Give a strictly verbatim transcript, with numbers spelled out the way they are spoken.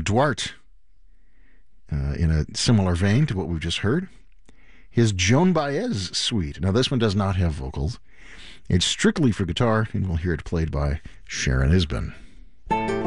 Dave Duarte, uh, in a similar vein to what we've just heard. His Joan Baez suite. Now, this one does not have vocals. It's strictly for guitar, and we'll hear it played by Sharon Isbin.